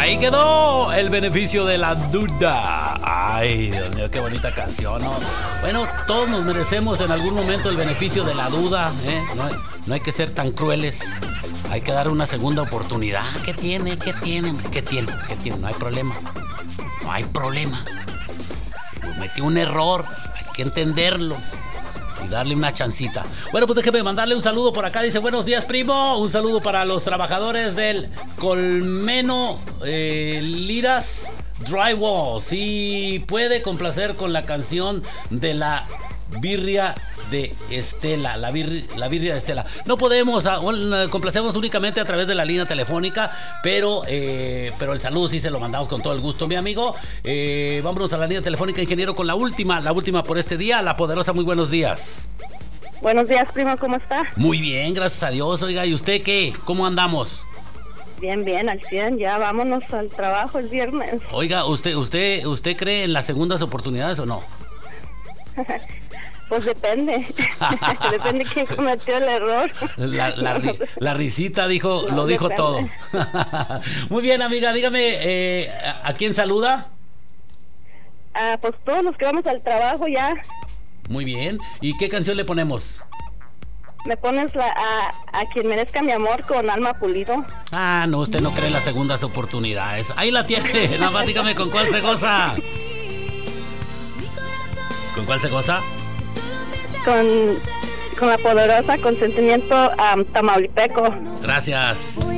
Ahí quedó el beneficio de la duda. Ay, Dios mío, qué bonita canción, ¿no? Bueno, todos nos merecemos en algún momento el beneficio de la duda, ¿eh? No hay que ser tan crueles. Hay que dar una segunda oportunidad. ¿Qué tiene? ¿Qué tiene? ¿Qué tiene? ¿Qué tiene? No hay problema. No hay problema. Cometí un error. Hay que entenderlo y darle una chancita. Bueno, pues déjeme mandarle un saludo por acá. Dice, buenos días, primo. Un saludo para los trabajadores del Colmeno Liras Drywall. Si puede complacer con la canción de la birria de Estela, la birria de Estela. No podemos, complacemos únicamente a través de la línea telefónica, pero el saludo sí se lo mandamos con todo el gusto, mi amigo. Vámonos a la línea telefónica, ingeniero, con la última por este día, la poderosa. Muy buenos días. Buenos días, primo, ¿cómo está? Muy bien, gracias a Dios. Oiga, ¿y usted qué? ¿Cómo andamos? Bien, al 100, ya vámonos al trabajo el viernes. Oiga, ¿usted cree en las segundas oportunidades o no? Pues depende. Depende quién cometió el error. La risita dijo, no, lo dijo depende. Todo. Muy bien, amiga, dígame, ¿a quién saluda? Pues todos los que vamos al trabajo ya. Muy bien. ¿Y qué canción le ponemos? Me pones a quien merezca mi amor con Alma Pulido. No, usted no cree en las segundas oportunidades. Ahí la tiene. Nada más dígame con cuál se goza. ¿Con cuál se goza? Con la poderosa, con sentimiento tamaulipeco. Gracias.